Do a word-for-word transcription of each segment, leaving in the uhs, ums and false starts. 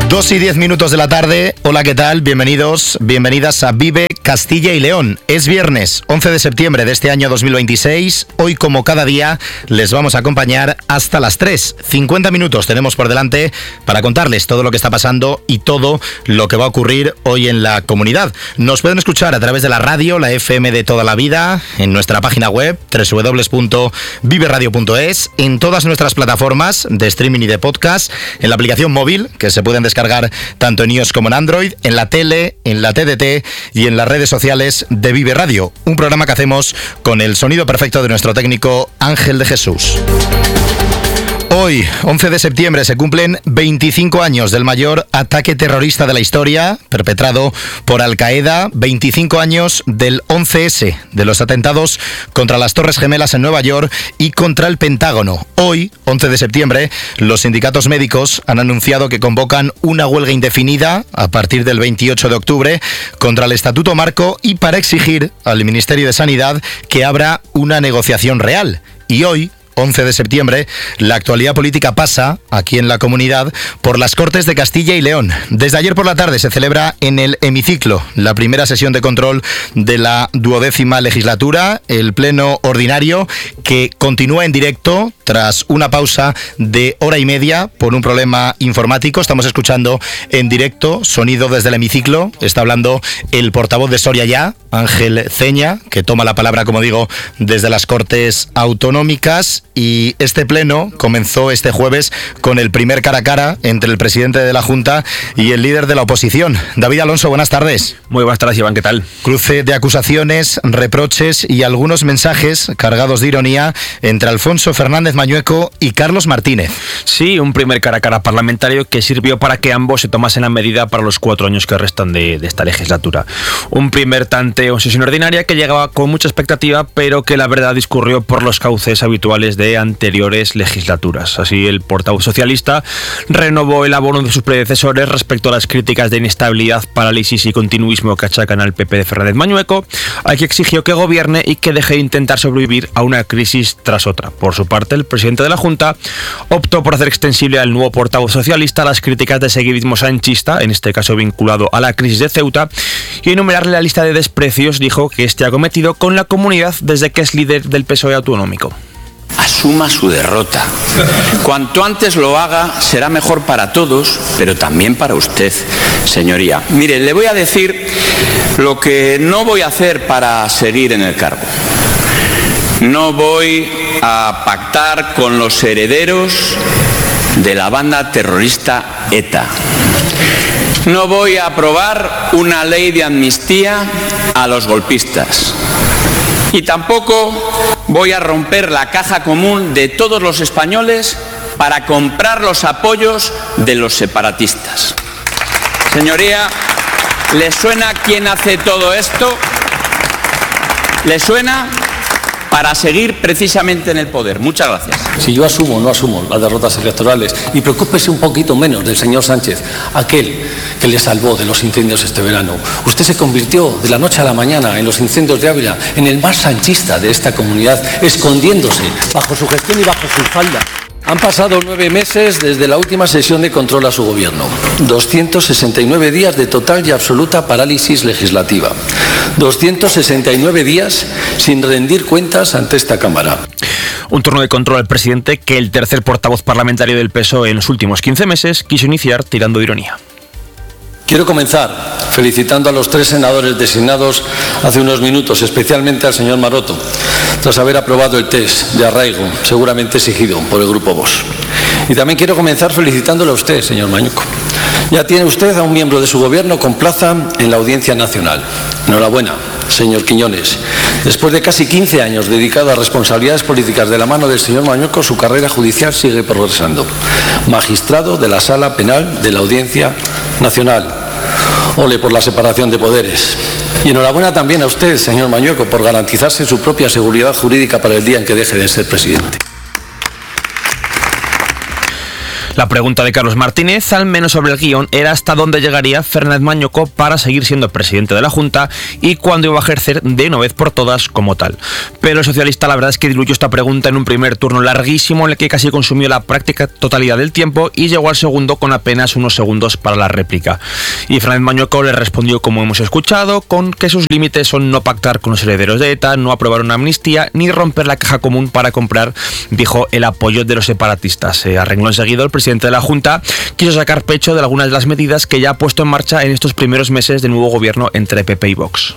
Dos y diez minutos de la tarde. Hola, ¿qué tal? Bienvenidos, bienvenidas a Vive Castilla y León. Es viernes, once de septiembre de este año dos mil veintiséis. Hoy, como cada día, les vamos a acompañar hasta las tres. cincuenta minutos tenemos por delante para contarles todo lo que está pasando y todo lo que va a ocurrir hoy en la comunidad. Nos pueden escuchar a través de la radio, la F M de toda la vida, en nuestra página web, doble u doble u doble u punto vive radio punto es, en todas nuestras plataformas de streaming y de podcast, en la aplicación móvil, que se pueden descargar tanto en iOS como en Android, en la tele, en la T D T y en las redes sociales de Vive Radio. Un programa que hacemos con el sonido perfecto de nuestro técnico Ángel de Jesús. Hoy, once de septiembre, se cumplen veinticinco años del mayor ataque terrorista de la historia, perpetrado por Al-Qaeda, veinticinco años del once ese, de los atentados contra las Torres Gemelas en Nueva York y contra el Pentágono. Hoy, once de septiembre, los sindicatos médicos han anunciado que convocan una huelga indefinida a partir del veintiocho de octubre contra el Estatuto Marco y para exigir al Ministerio de Sanidad que abra una negociación real. Y hoy, once de septiembre, la actualidad política pasa, aquí en la comunidad, por las Cortes de Castilla y León. Desde ayer por la tarde se celebra en el hemiciclo la primera sesión de control de la duodécima legislatura, el pleno ordinario, que continúa en directo tras una pausa de hora y media por un problema informático. Estamos escuchando en directo sonido desde el hemiciclo. Está hablando el portavoz de Soria Ya, Ángel Ceña, que toma la palabra, como digo, desde las Cortes Autonómicas. Y este pleno comenzó este jueves con el primer cara a cara entre el presidente de la Junta y el líder de la oposición. David Alonso, buenas tardes. Muy buenas tardes, Iván, ¿qué tal? Cruce de acusaciones, reproches y algunos mensajes cargados de ironía entre Alfonso Fernández Mañueco y Carlos Martínez. Sí, un primer cara a cara parlamentario que sirvió para que ambos se tomasen la medida para los cuatro años que restan de, de esta legislatura. Un primer tanteo en sesión ordinaria que llegaba con mucha expectativa, pero que la verdad discurrió por los cauces habituales de anteriores legislaturas. Así, el portavoz socialista renovó el abono de sus predecesores respecto a las críticas de inestabilidad, parálisis y continuismo que achacan al P P de Fernández Mañueco, al que exigió que gobierne y que deje de intentar sobrevivir a una crisis tras otra. Por su parte, el presidente de la Junta optó por hacer extensible al nuevo portavoz socialista las críticas de seguidismo sanchista, en este caso vinculado a la crisis de Ceuta, y enumerarle la lista de desprecios, dijo, que este ha cometido con la comunidad desde que es líder del P S O E autonómico. Asuma su derrota. Cuanto antes lo haga, será mejor para todos, pero también para usted, señoría. Mire, le voy a decir lo que no voy a hacer para seguir en el cargo. No voy a pactar con los herederos de la banda terrorista ETA. No voy a aprobar una ley de amnistía a los golpistas. Y tampoco voy a romper la caja común de todos los españoles para comprar los apoyos de los separatistas. Señoría, ¿le suena quién hace todo esto? ¿Le suena? Para seguir precisamente en el poder. Muchas gracias. Si yo asumo o no asumo las derrotas electorales, y preocúpese un poquito menos del señor Sánchez, aquel que le salvó de los incendios este verano. Usted se convirtió de la noche a la mañana en los incendios de Ávila en el más sanchista de esta comunidad, escondiéndose bajo su gestión y bajo su falda. Han pasado nueve meses desde la última sesión de control a su gobierno. doscientos sesenta y nueve días de total y absoluta parálisis legislativa. doscientos sesenta y nueve días sin rendir cuentas ante esta Cámara. Un turno de control al presidente que el tercer portavoz parlamentario del P S O E en los últimos quince meses quiso iniciar tirando de ironía. Quiero comenzar felicitando a los tres senadores designados hace unos minutos, especialmente al señor Maroto, tras haber aprobado el test de arraigo, seguramente exigido por el Grupo Vox. Y también quiero comenzar felicitándole a usted, señor Mañueco. Ya tiene usted a un miembro de su gobierno con plaza en la Audiencia Nacional. Enhorabuena, señor Quiñones. Después de casi quince años dedicado a responsabilidades políticas de la mano del señor Mañueco, su carrera judicial sigue progresando. Magistrado de la Sala Penal de la Audiencia Nacional. Ole por la separación de poderes. Y enhorabuena también a usted, señor Mañueco, por garantizarse su propia seguridad jurídica para el día en que deje de ser presidente. La pregunta de Carlos Martínez, al menos sobre el guión, era hasta dónde llegaría Fernández Mañueco para seguir siendo presidente de la Junta y cuándo iba a ejercer de una vez por todas como tal. Pero el socialista la verdad es que diluyó esta pregunta en un primer turno larguísimo en el que casi consumió la práctica totalidad del tiempo y llegó al segundo con apenas unos segundos para la réplica. Y Fernández Mañueco le respondió, como hemos escuchado, con que sus límites son no pactar con los herederos de ETA, no aprobar una amnistía ni romper la caja común para comprar, dijo, el apoyo de los separatistas. Eh, a renglón seguido, el presidente de la Junta quiso sacar pecho de algunas de las medidas que ya ha puesto en marcha en estos primeros meses de nuevo gobierno entre P P y Vox.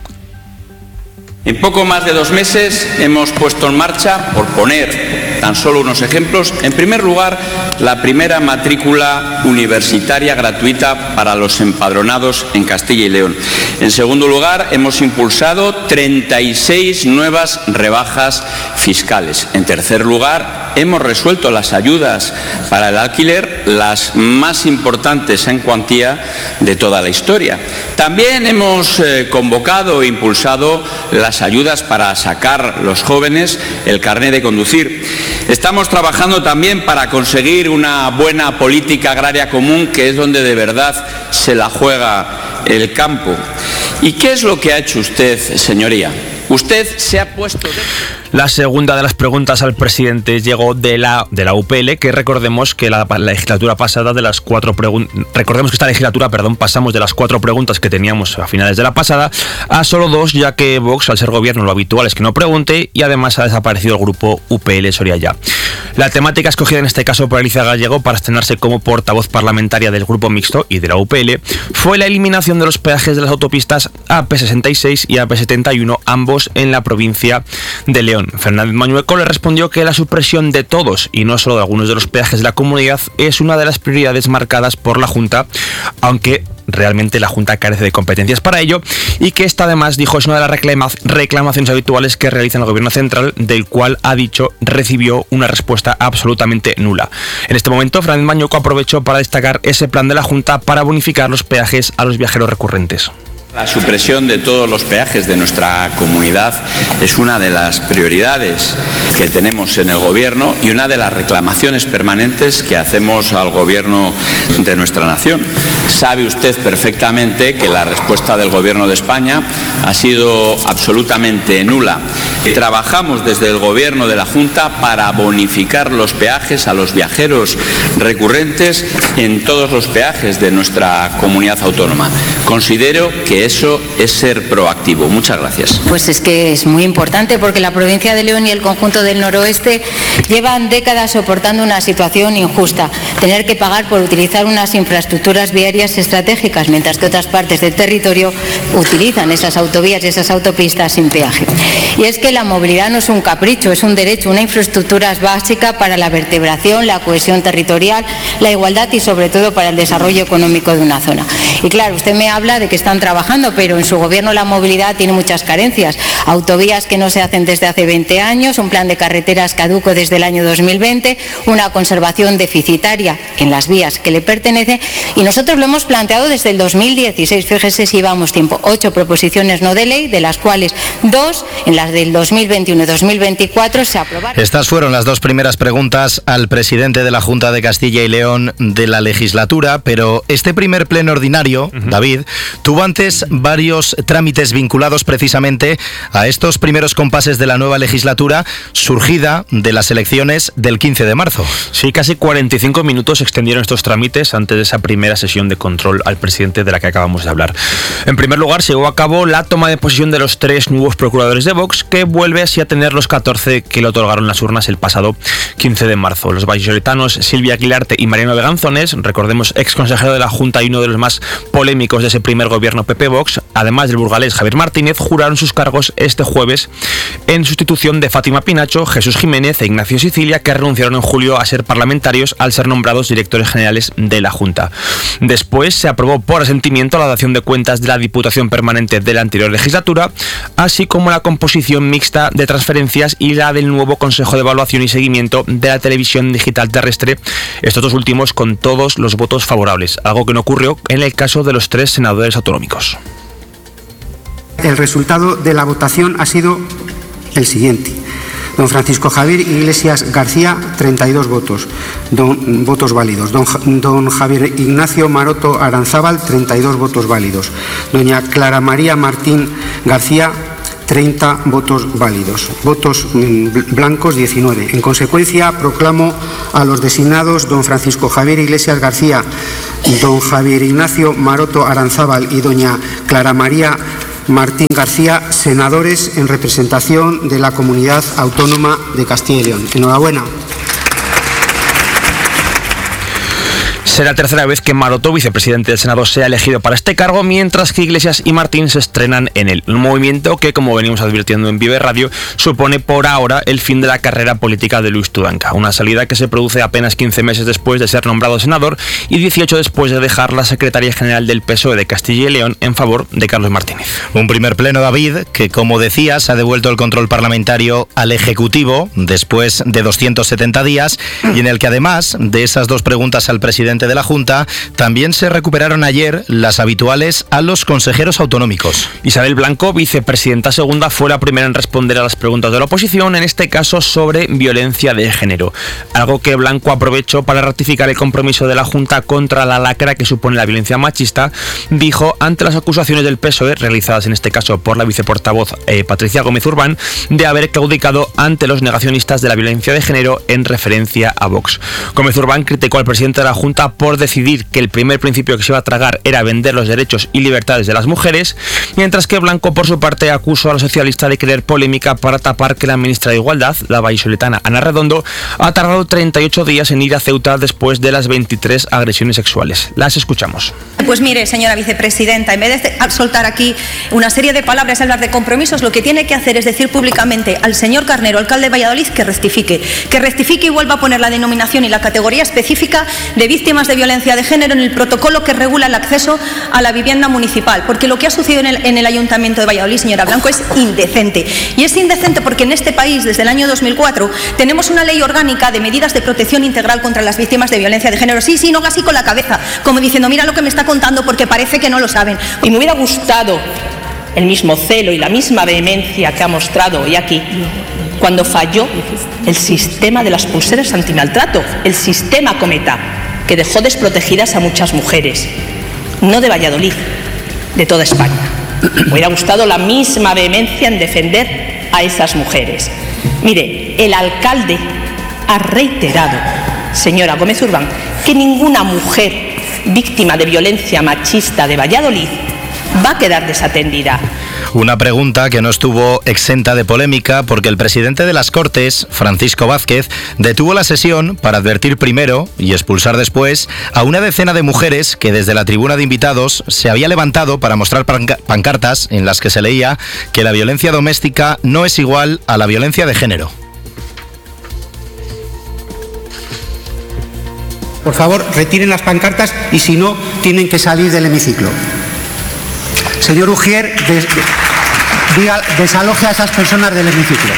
En poco más de dos meses hemos puesto en marcha, por poner tan solo unos ejemplos, en primer lugar, la primera matrícula universitaria gratuita para los empadronados en Castilla y León. En segundo lugar, hemos impulsado treinta y seis nuevas rebajas fiscales. En tercer lugar, hemos resuelto las ayudas para el alquiler, las más importantes en cuantía de toda la historia. También hemos eh, convocado e impulsado las ayudas para sacar los jóvenes el carné de conducir. Estamos trabajando también para conseguir una buena política agraria común, que es donde de verdad se la juega el campo. ¿Y qué es lo que ha hecho usted, señoría? Usted se ha puesto... De... La segunda de las preguntas al presidente llegó de la, de la U P L, que recordemos que la, la legislatura pasada de las cuatro preguntas, recordemos que esta legislatura, perdón, pasamos de las cuatro preguntas que teníamos a finales de la pasada a solo dos, ya que Vox, al ser gobierno, lo habitual es que no pregunte, y además ha desaparecido el grupo U P L Soria Ya. La temática escogida en este caso por Alicia Gallego para estrenarse como portavoz parlamentaria del grupo mixto y de la U P L fue la eliminación de los peajes de las autopistas A P sesenta y seis y A P setenta y uno, ambos en la provincia de León. Fernández Mañueco le respondió que la supresión de todos y no solo de algunos de los peajes de la comunidad es una de las prioridades marcadas por la Junta, aunque realmente la Junta carece de competencias para ello, y que esta además, dijo, es una de las reclama- reclamaciones habituales que realiza el gobierno central, del cual, ha dicho, recibió una respuesta absolutamente nula. En este momento, Fernández Mañueco aprovechó para destacar ese plan de la Junta para bonificar los peajes a los viajeros recurrentes. La supresión de todos los peajes de nuestra comunidad es una de las prioridades que tenemos en el Gobierno y una de las reclamaciones permanentes que hacemos al Gobierno de nuestra nación. Sabe usted perfectamente que la respuesta del Gobierno de España ha sido absolutamente nula. Trabajamos desde el Gobierno de la Junta para bonificar los peajes a los viajeros recurrentes en todos los peajes de nuestra comunidad autónoma. Considero que eso es ser proactivo. Muchas gracias. Pues es que es muy importante, porque la provincia de León y el conjunto del noroeste llevan décadas soportando una situación injusta, tener que pagar por utilizar unas infraestructuras viarias estratégicas, mientras que otras partes del territorio utilizan esas autovías y esas autopistas sin peaje. Y es que la movilidad no es un capricho, es un derecho, una infraestructura básica para la vertebración, la cohesión territorial, la igualdad y sobre todo para el desarrollo económico de una zona. Y claro, usted me habla de que están trabajando, pero en su gobierno la movilidad tiene muchas carencias. Autovías que no se hacen desde hace veinte años, un plan de carreteras caduco desde el año dos mil veinte, una conservación deficitaria en las vías que le pertenecen, y nosotros lo hemos planteado desde el dos mil dieciséis. Fíjese si llevamos tiempo. Ocho proposiciones no de ley, de las cuales dos, en las del dos mil veintiuno y dos mil veinticuatro, se aprobaron. Estas fueron las dos primeras preguntas al presidente de la Junta de Castilla y León de la legislatura, pero este primer pleno ordinario, uh-huh. David, tuvo antes varios trámites vinculados precisamente a estos primeros compases de la nueva legislatura, surgida de las elecciones del quince de marzo. Sí, casi cuarenta y cinco minutos extendieron estos trámites antes de esa primera sesión de control al presidente de la que acabamos de hablar. En primer lugar, se llevó a cabo la toma de posesión de los tres nuevos procuradores de Vox, que vuelve así a tener los catorce que le otorgaron las urnas el pasado quince de marzo. Los vallisoletanos Silvia Aguilarte y Mariano Beganzones, recordemos, ex consejero de la Junta y uno de los más polémicos de ese primer gobierno P P Vox, además del burgalés Javier Martínez, juraron sus cargos este jueves en sustitución de Fátima Pinacho, Jesús Jiménez e Ignacio Sicilia, que renunciaron en julio a ser parlamentarios al ser nombrados directores generales de la Junta. Después se aprobó por asentimiento la dación de cuentas de la Diputación Permanente de la anterior legislatura, así como la composición mixta de transferencias y la del nuevo Consejo de Evaluación y Seguimiento de la Televisión Digital Terrestre, estos dos últimos con todos los votos favorables, algo que no ocurrió en el caso de los tres senadores autonómicos. El resultado de la votación ha sido el siguiente. Don Francisco Javier Iglesias García, treinta y dos votos, don, votos válidos. Don, don Javier Ignacio Maroto Aranzábal, treinta y dos votos válidos. Doña Clara María Martín García, treinta votos válidos. Votos blancos, diecinueve. En consecuencia, proclamo a los designados don Francisco Javier Iglesias García, don Javier Ignacio Maroto Aranzábal y doña Clara María Martín García senadores en representación de la Comunidad Autónoma de Castilla y León. Enhorabuena. Será la tercera vez que Maroto, vicepresidente del Senado, sea elegido para este cargo, mientras que Iglesias y Martín se estrenan en él. Un movimiento que, como venimos advirtiendo en Vive Radio, supone por ahora el fin de la carrera política de Luis Tudanca. Una salida que se produce apenas quince meses después de ser nombrado senador y dieciocho después de dejar la Secretaría General del P S O E de Castilla y León en favor de Carlos Martínez. Un primer pleno, David, que, como decías, ha devuelto el control parlamentario al Ejecutivo después de doscientos setenta días y en el que, además de esas dos preguntas al presidente de la Junta, también se recuperaron ayer las habituales a los consejeros autonómicos. Isabel Blanco, vicepresidenta segunda, fue la primera en responder a las preguntas de la oposición, en este caso sobre violencia de género. Algo que Blanco aprovechó para ratificar el compromiso de la Junta contra la lacra que supone la violencia machista, dijo ante las acusaciones del P S O E, realizadas en este caso por la viceportavoz eh, Patricia Gómez Urbán, de haber claudicado ante los negacionistas de la violencia de género en referencia a Vox. Gómez Urbán criticó al presidente de la Junta por decidir que el primer principio que se iba a tragar era vender los derechos y libertades de las mujeres, mientras que Blanco, por su parte, acusó a la socialista de crear polémica para tapar que la ministra de Igualdad, la vallisoletana Ana Redondo, ha tardado treinta y ocho días en ir a Ceuta después de las veintitrés agresiones sexuales. Las escuchamos. Pues mire, señora vicepresidenta, en vez de soltar aquí una serie de palabras y hablar de compromisos, lo que tiene que hacer es decir públicamente al señor Carnero, alcalde de Valladolid, que rectifique, que rectifique y vuelva a poner la denominación y la categoría específica de víctimas de violencia de género en el protocolo que regula el acceso a la vivienda municipal, porque lo que ha sucedido en el, en el Ayuntamiento de Valladolid, señora Blanco, es indecente. Y es indecente porque en este país, desde el año dos mil cuatro, tenemos una ley orgánica de medidas de protección integral contra las víctimas de violencia de género. Sí, sí, no así con la cabeza, como diciendo, mira lo que me está contando, porque parece que no lo saben. Y me hubiera gustado el mismo celo y la misma vehemencia que ha mostrado hoy aquí cuando falló el sistema de las pulseras antimaltrato, el sistema Cometa, que dejó desprotegidas a muchas mujeres, no de Valladolid, de toda España. Me hubiera gustado la misma vehemencia en defender a esas mujeres. Mire, el alcalde ha reiterado, señora Gómez Urbán, que ninguna mujer víctima de violencia machista de Valladolid va a quedar desatendida. Una pregunta que no estuvo exenta de polémica porque el presidente de las Cortes, Francisco Vázquez, detuvo la sesión para advertir primero y expulsar después a una decena de mujeres que desde la tribuna de invitados se había levantado para mostrar pancartas en las que se leía que la violencia doméstica no es igual a la violencia de género. Por favor, retiren las pancartas y si no, tienen que salir del hemiciclo. Señor Ujier, des, diga, desaloje a esas personas del hemiciclo.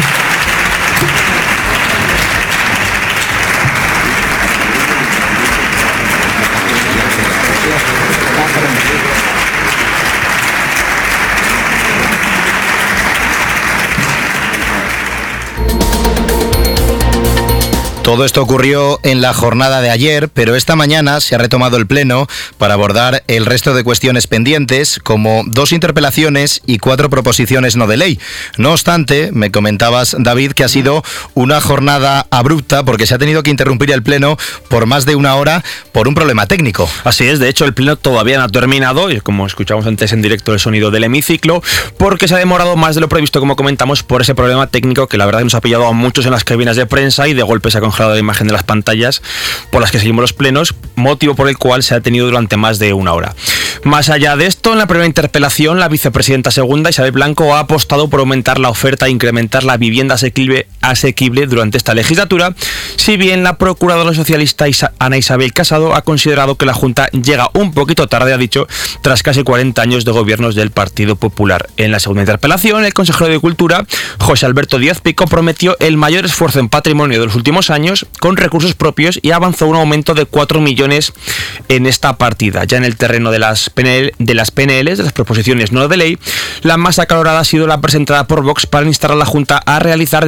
Todo esto ocurrió en la jornada de ayer, pero esta mañana se ha retomado el pleno para abordar el resto de cuestiones pendientes, como dos interpelaciones y cuatro proposiciones no de ley. No obstante, me comentabas, David, que ha sido una jornada abrupta porque se ha tenido que interrumpir el pleno por más de una hora por un problema técnico. Así es, de hecho el pleno todavía no ha terminado, y como escuchamos antes en directo el sonido del hemiciclo, porque se ha demorado más de lo previsto, como comentamos, por ese problema técnico que la verdad nos ha pillado a muchos en las cabinas de prensa y de golpe se ha congelado la imagen de las pantallas por las que seguimos los plenos, motivo por el cual se ha tenido durante más de una hora. Más allá de esto, en la primera interpelación, la vicepresidenta segunda, Isabel Blanco, ha apostado por aumentar la oferta e incrementar la vivienda asequible, asequible durante esta legislatura, si bien la procuradora socialista Isa, Ana Isabel Casado ha considerado que la Junta llega un poquito tarde, ha dicho, tras casi cuarenta años de gobiernos del Partido Popular. En la segunda interpelación, el consejero de Cultura, José Alberto Díaz Pico, prometió el mayor esfuerzo en patrimonio de los últimos años con recursos propios y avanzó un aumento de cuatro millones en esta partida. Ya en el terreno de las P N L, de las P N Ls, de las proposiciones no de ley, la más acalorada ha sido la presentada por Vox para instar a la Junta a realizar determinadas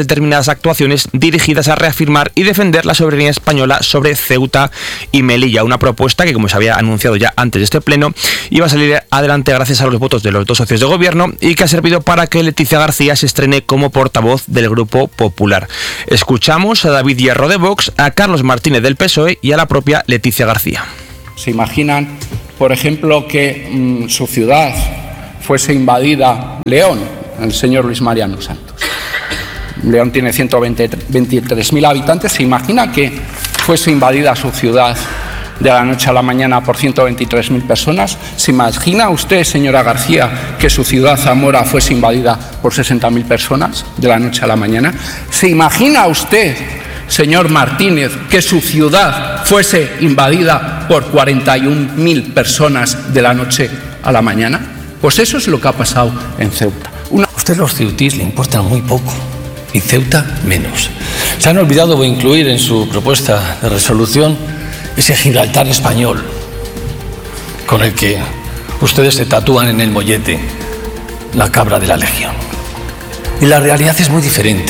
estas actuaciones dirigidas a reafirmar y defender la soberanía española sobre Ceuta y Melilla, una propuesta que, como se había anunciado ya antes de este pleno, iba a salir adelante gracias a los votos de los dos socios de gobierno y que ha servido para que Leticia García se estrene como portavoz del Grupo Popular. Escuchamos a David Hierro de Vox, a Carlos Martínez del P S O E y a la propia Leticia García. ¿Se imaginan, por ejemplo, que mmm, su ciudad fuese invadida, León, el señor Luis Mariano Santos? León tiene ciento veintitrés mil habitantes. ¿Se imagina que fuese invadida su ciudad de la noche a la mañana por ciento veintitrés mil personas? ¿Se imagina usted, señora García, que su ciudad, Zamora, fuese invadida por sesenta mil personas de la noche a la mañana? ¿Se imagina usted, señor Martínez, que su ciudad fuese invadida por cuarenta y un mil personas de la noche a la mañana? Pues eso es lo que ha pasado en Ceuta. Una... A usted los ceutís le importan muy poco y Ceuta menos. Se han olvidado de incluir en su propuesta de resolución ese Gibraltar español con el que ustedes se tatúan en el mollete la cabra de la Legión. Y la realidad es muy diferente.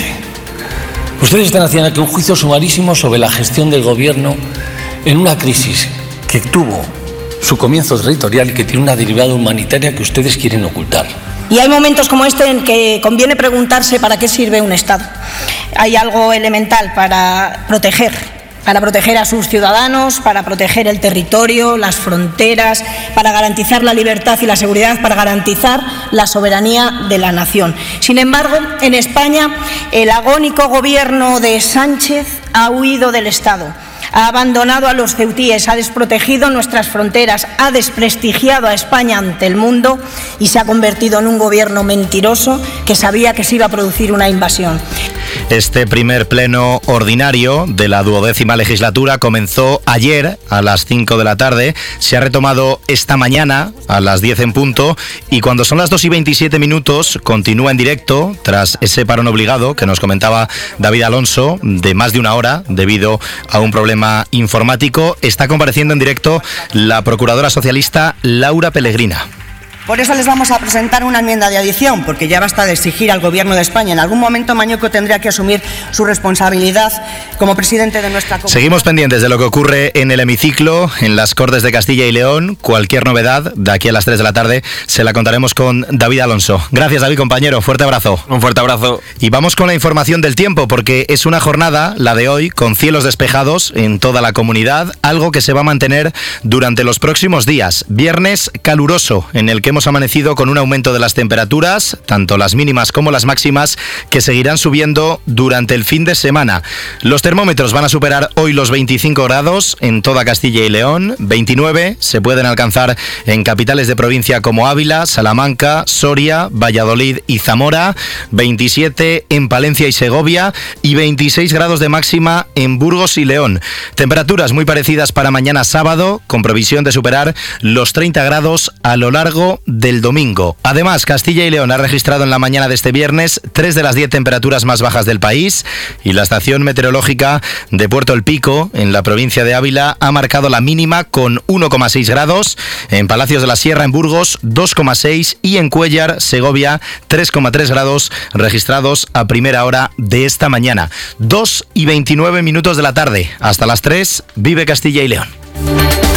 Ustedes están haciendo aquí un juicio sumarísimo sobre la gestión del gobierno en una crisis que tuvo su comienzo territorial y que tiene una derivada humanitaria que ustedes quieren ocultar. Y hay momentos como este en que conviene preguntarse para qué sirve un Estado. Hay algo elemental para proteger, para proteger a sus ciudadanos, para proteger el territorio, las fronteras, para garantizar la libertad y la seguridad, para garantizar la soberanía de la nación. Sin embargo, en España, el agónico gobierno de Sánchez ha huido del Estado. Ha abandonado a los ceutíes, ha desprotegido nuestras fronteras, ha desprestigiado a España ante el mundo y se ha convertido en un gobierno mentiroso que sabía que se iba a producir una invasión. Este primer pleno ordinario de la duodécima legislatura comenzó ayer a las cinco de la tarde, se ha retomado esta mañana a las diez en punto y cuando son las dos y veintisiete minutos continúa en directo tras ese parón obligado que nos comentaba David Alonso de más de una hora debido a un problema informático. Está compareciendo en directo la procuradora socialista Laura Pellegrina. Por eso les vamos a presentar una enmienda de adición, porque ya basta de exigir al Gobierno de España. En algún momento Mañueco tendría que asumir su responsabilidad como presidente de nuestra comunidad. Seguimos pendientes de lo que ocurre en el hemiciclo, en las Cortes de Castilla y León. Cualquier novedad de aquí a las tres de la tarde se la contaremos con David Alonso. Gracias, David, compañero. Fuerte abrazo. Un fuerte abrazo. Y vamos con la información del tiempo, porque es una jornada, la de hoy, con cielos despejados en toda la comunidad, algo que se va a mantener durante los próximos días. Viernes caluroso, en el que hemos amanecido con un aumento de las temperaturas, tanto las mínimas como las máximas, que seguirán subiendo durante el fin de semana. Los termómetros van a superar hoy los veinticinco grados en toda Castilla y León, veintinueve se pueden alcanzar en capitales de provincia como Ávila, Salamanca, Soria, Valladolid y Zamora, veintisiete en Palencia y Segovia y veintiséis grados de máxima en Burgos y León. Temperaturas muy parecidas para mañana sábado, con previsión de superar los treinta grados a lo largo del domingo. Además, Castilla y León ha registrado en la mañana de este viernes tres de las diez temperaturas más bajas del país y la estación meteorológica de Puerto El Pico, en la provincia de Ávila, ha marcado la mínima con uno coma seis grados, en Palacios de la Sierra, en Burgos, dos coma seis y en Cuéllar, Segovia, tres coma tres grados registrados a primera hora de esta mañana. dos y veintinueve minutos de la tarde. Hasta las tres, vive Castilla y León.